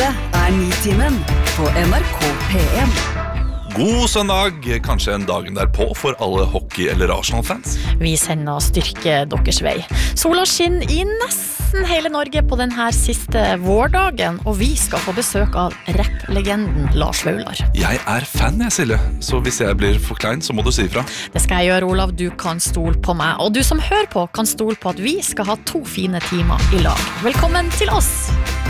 Dette Nitimen på NRK P1. God søndag, kanskje en dagen derpå for alle hockey- eller Arsenal-fans. Vi sender styrke deres vei. Sola skinner i nesten hele Norge på denne siste vårdagen, og vi skal få besøk av rap-legenden Lars Vaular. Jeg fan, Silje, så hvis jeg blir for klein, så må du si ifra. Det skal jeg gjøre, Olav. Du kan stole på meg. Og du som hører på, kan stole på at vi skal ha 2 fine timer i lag. Velkommen til oss!